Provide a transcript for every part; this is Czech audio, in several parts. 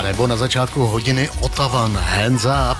nebo na začátku hodiny Ottavan, Hands Up.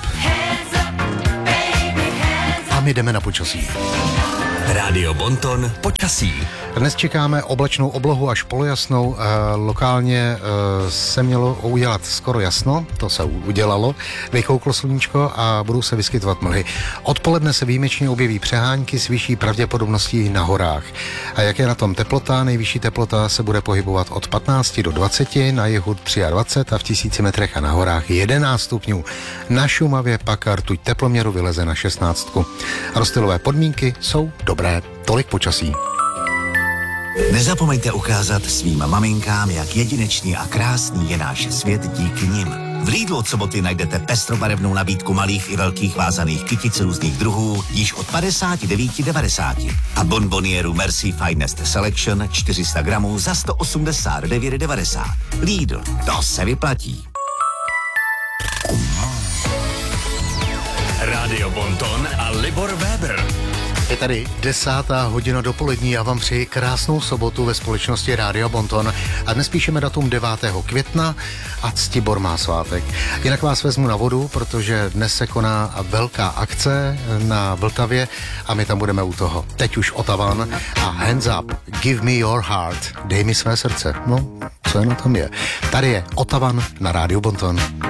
A my jdeme na počasí. Rádio Bonton, počasí. Dnes čekáme oblačnou oblohu až polojasnou. Lokálně se mělo udělat skoro jasno, to se udělalo. Vykouklo sluníčko a budou se vyskytovat mlhy. Odpoledne se výjimečně objeví přehánky s vyšší pravděpodobností na horách. A jak je na tom teplota? Nejvyšší teplota se bude pohybovat od 15 do 20, na jihu 23 a v 1000 metrech a na horách 11 stupňů. Na Šumavě pak rtuť teploměru vyleze na 16. Rozptylové podmínky jsou dobré. Tolik počasí. Nezapomeňte ukázat svým maminkám, jak jedinečný a krásný je náš svět díky nim. V Lidlu od soboty najdete pestrobarevnou nabídku malých i velkých vázaných kytic různých druhů již od 59,90 a bonbonieru Merci Finest Selection 400 gramů za 189,90. Lidl, to se vyplatí. Rádio Bonton a Libor Weber. Je tady 10. hodina dopolední, já vám přeji krásnou sobotu ve společnosti Rádia Bonton a dnes píšeme datum 9. května a Ctibor má svátek. Jinak vás vezmu na vodu, protože dnes se koná velká akce na Vltavě a my tam budeme u toho. Teď už Ottavan a Hands Up, Give me your heart, dej mi své srdce. No, co jenom tam je. Tady je Ottavan na Rádiu Bonton.